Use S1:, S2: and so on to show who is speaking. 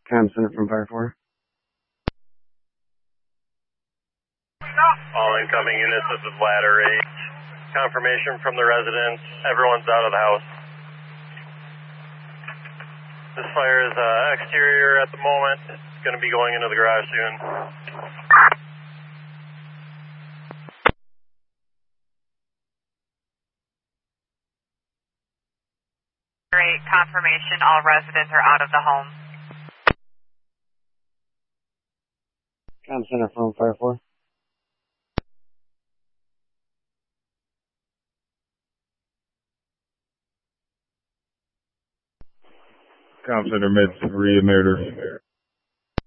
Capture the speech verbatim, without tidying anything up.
S1: Com Center from Fire four.
S2: All incoming units, this is ladder eight. Confirmation from the residents, everyone's out of the house. This fire is uh, exterior at the moment. It's going to be going into the garage soon.
S3: Great, confirmation, all residents are out of the home.
S1: Com Center from Fire four.
S4: Com Center, Med three, Murder.